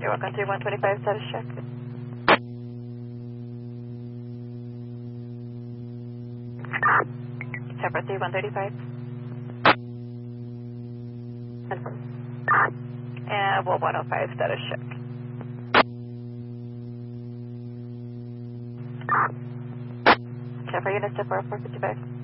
You're welcome to 125 status check. September 3, 135. And Wolf 105 status check. Check for units to 4455.